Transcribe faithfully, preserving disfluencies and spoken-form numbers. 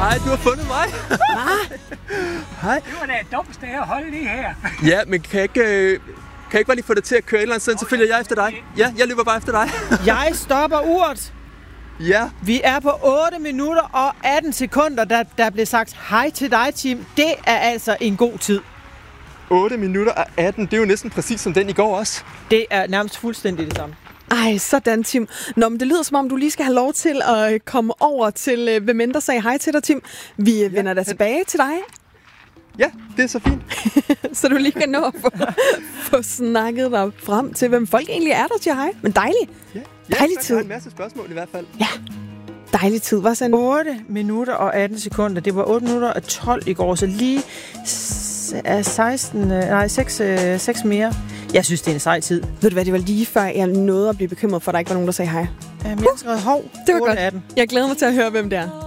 Hej, du har fundet mig. Hej. Det var da et dumt sted at holde lige her. Ja, men kan jeg ikke, øh, kan jeg ikke bare lige få dig til at køre et eller andet sted, så følger jeg efter dig. Ja, jeg løber bare efter dig. Jeg stopper uret. Ja. Vi er på otte minutter og atten sekunder, der, der blev sagt hej til dig, Tim. Det er altså en god tid. otte minutter og atten, det er jo næsten præcis som den i går også. Det er nærmest fuldstændig det samme. Ej, sådan, Tim. Nå, men det lyder som om, du lige skal have lov til at komme over til, øh, hvem end der sagde hej til dig, Tim. Vi ja, vender da tilbage til dig. Ja, det er så fint. Så du lige kan nå at få, få snakket dig frem til, hvem folk egentlig er, der siger hej. Men dejligt. Ja, dejlig tid. Jeg har en masse spørgsmål i hvert fald. Ja, dejlig tid. Hvad så? otte minutter og atten sekunder. Det var otte minutter og tolv i går, så lige seksten, nej, seks, seks mere. Jeg synes, det er en sej tid. Ved du hvad, det var lige før, jeg nåede at blive bekymret for, at der ikke var nogen, der sagde hej. Jamen, jeg har skrevet hov. Det var godt. atten. Jeg glæder mig til at høre, hvem det er.